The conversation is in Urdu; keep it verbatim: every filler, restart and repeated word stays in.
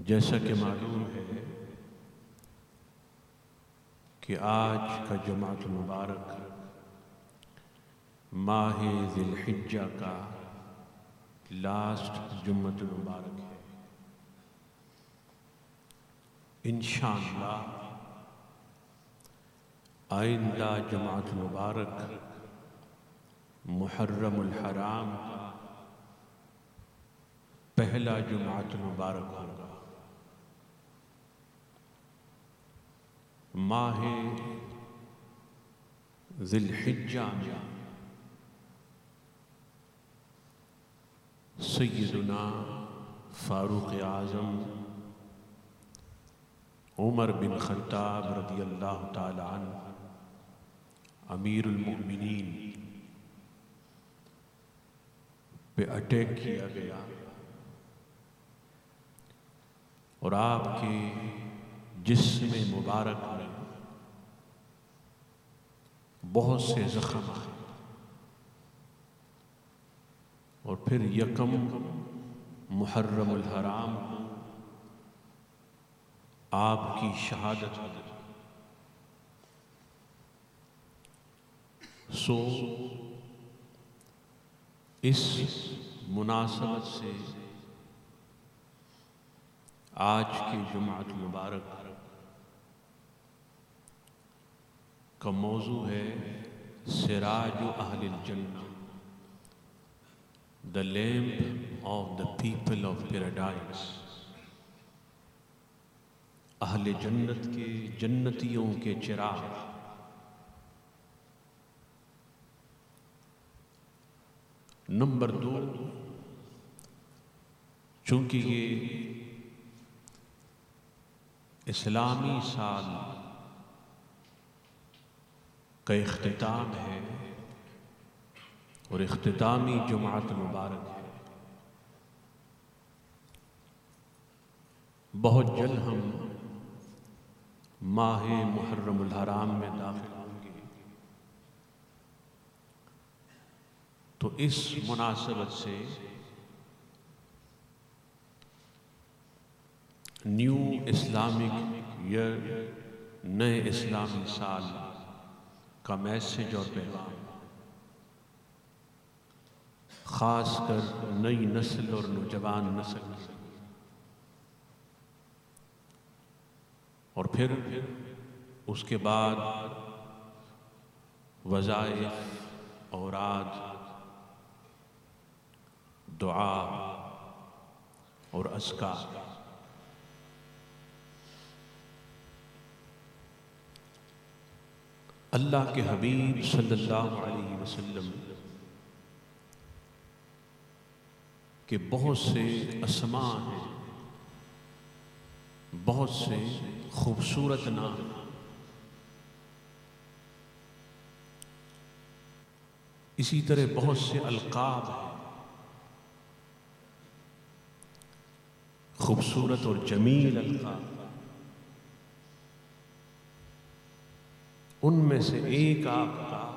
جیسا کہ معلوم ہے کہ آج کا جمعۃ المبارک ماہ ذی الحجہ کا لاسٹ جمعۃ المبارک ہے۔ انشاءاللہ آئندہ جمعۃ المبارک محرم الحرام کا پہلا جمعۃ المبارک ہوگا۔ ماہ ذی الحجہ میں سیدنا فاروق اعظم عمر بن خطاب رضی اللہ تعالی عنہ امیر المؤمنین پہ اٹیک کیا گیا اور آپ کے جسم مبارک میں بہت سے زخم آئے اور پھر یکم محرم الحرام آپ کی شہادت ہوئی۔ سو اس مناسبت سے آج کی جمعۃ المبارک کا موضوع ہے سراج اہل الجنہ، the lamp of the people of paradise۔ اہل جنت کے جنتیوں کے چراغ۔ نمبر دو، چونکہ یہ اسلامی سال کا اختتام ہے اور اختتامی جمعۃ مبارک ہے، بہت جلد ہم ماہ محرم الحرام میں داخل ہوں گے، تو اس مناسبت سے نیو اسلامک ایئر، نئے اسلامی سال کا میسج اور پیغام خاص کر نئی نسل اور نوجوان نسل کی، اور پھر اس کے بعد وظائف، اوراد، دعا اور اذکار۔ اللہ کے حبیب صلی اللہ علیہ وسلم کے بہت سے اسماء ہیں، بہت سے خوبصورت نام، اسی طرح بہت سے القاب ہیں، خوبصورت اور جمیل القاب۔ ان میں سے ایک آپ کا